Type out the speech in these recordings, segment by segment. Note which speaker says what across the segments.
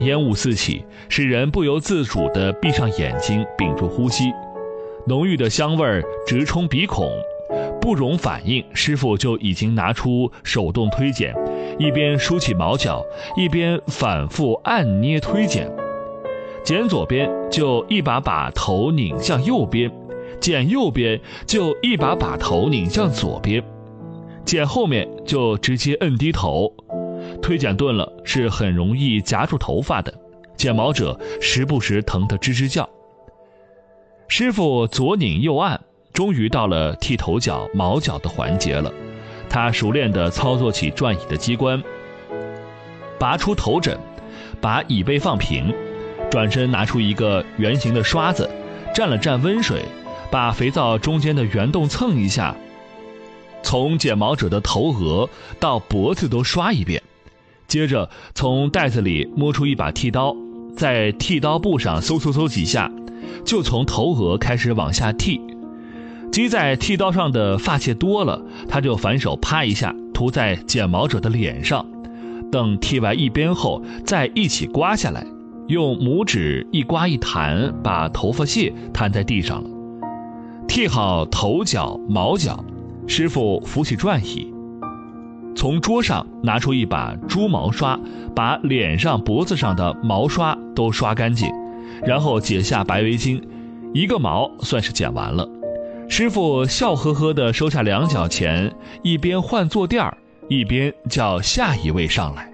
Speaker 1: 烟雾四起，使人不由自主地闭上眼睛，屏住呼吸。浓郁的香味儿直冲鼻孔，不容反应，师傅就已经拿出手动推剪，一边梳起毛角，一边反复按捏推剪。剪左边就一把把头拧向右边，剪右边就一把把头拧向左边，剪后面就直接摁低头。推剪钝了是很容易夹住头发的，剪毛者时不时疼得吱吱叫。师傅左拧右按，终于到了剃头角毛角的环节了。他熟练地操作起转椅的机关，拔出头枕，把椅背放平，转身拿出一个圆形的刷子，蘸了蘸温水，把肥皂中间的圆洞蹭一下，从剪毛者的头额到脖子都刷一遍。接着从袋子里摸出一把剃刀，在剃刀布上嗖嗖嗖几下，就从头额开始往下剃。积在剃刀上的发屑多了，他就反手啪一下涂在剪毛者的脸上，等剃完一边后再一起刮下来，用拇指一刮一弹，把头发屑弹在地上了。剃好头角毛角，师傅扶起转椅，从桌上拿出一把猪毛刷，把脸上脖子上的毛刷都刷干净，然后解下白围巾，一个毛算是剪完了。师傅笑呵呵地收下两角钱，一边换坐垫儿，一边叫下一位上来。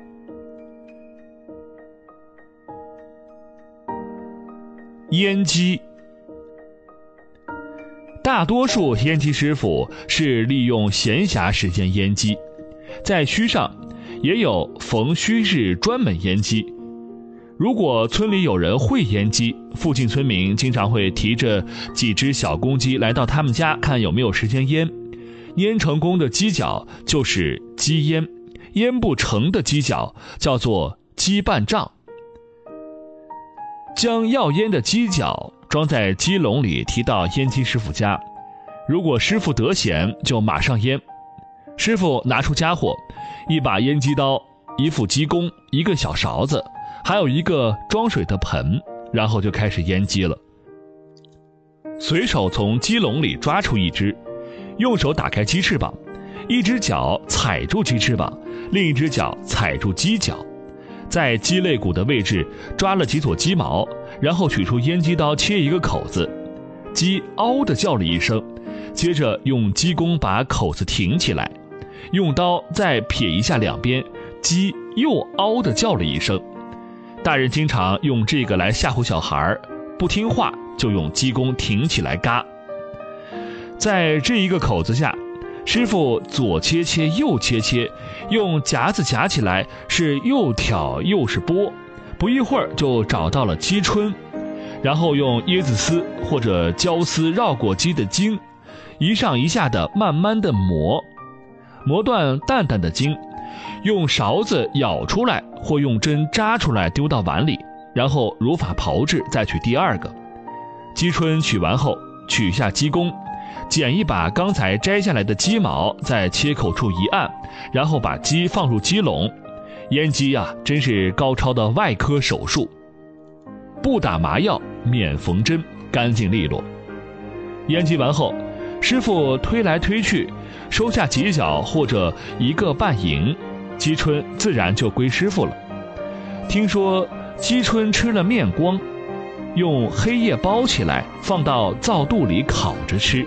Speaker 1: 烟机。大多数烟机师傅是利用闲暇时间烟机，在墟上也有逢墟日专门烟机。如果村里有人会烟机，附近村民经常会提着几只小公鸡来到他们家，看有没有时间烟。烟成功的鸡脚就是鸡烟，烟不成的鸡脚叫做鸡半丈。将要烟的鸡脚装在鸡笼里提到烟机师傅家，如果师傅得闲就马上烟。师傅拿出家伙，一把烟机刀，一副鸡公，一个小勺子，还有一个装水的盆，然后就开始烟鸡了。随手从鸡笼里抓出一只，用手打开鸡翅膀，一只脚踩住鸡翅膀，另一只脚踩住鸡脚，在鸡肋骨的位置抓了几撮鸡毛，然后取出烟机刀切一个口子，鸡嗷地叫了一声，接着用鸡公把口子挺起来，用刀再撇一下两边，鸡又嗷地叫了一声。大人经常用这个来吓唬小孩，不听话就用鸡公挺起来嘎。在这一个口子下，师傅左切切右切切，用夹子夹起来，是又挑又是拨，不一会儿就找到了鸡春，然后用椰子丝或者椒丝绕过鸡的筋，一上一下的慢慢的磨断淡淡的筋，用勺子舀出来或用针扎出来丢到碗里，然后如法炮制，再取第二个。鸡春取完后，取下鸡公，剪一把刚才摘下来的鸡毛，在切口处一按，然后把鸡放入鸡笼。烟鸡啊，真是高超的外科手术，不打麻药，免缝针，干净利落。烟鸡完后，师傅推来推去，收下几角或者一个半银，鸡春自然就归师傅了。听说鸡春吃了面光，用黑叶包起来，放到灶肚里烤着吃。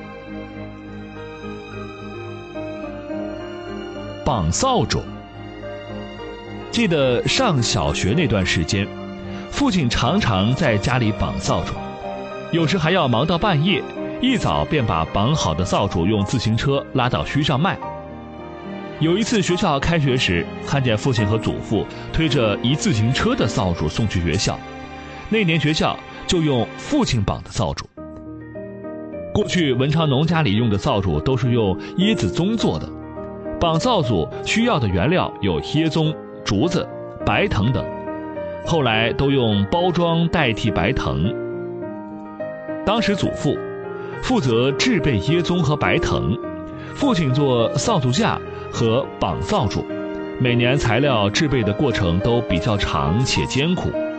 Speaker 1: 绑扫帚。记得上小学那段时间，父亲常常在家里绑扫帚，有时还要忙到半夜，一早便把绑好的扫帚用自行车拉到墟上卖。有一次学校开学时，看见父亲和祖父推着一自行车的扫帚送去学校，那年学校就用父亲绑的扫帚。过去文昌农家里用的扫帚都是用椰子棕做的，绑扫帚需要的原料有椰棕、竹子、白藤等，后来都用包装代替白藤。当时祖父负责制备椰棕和白藤，父亲做扫帚架和绑扫帚，每年材料制备的过程都比较长且艰苦。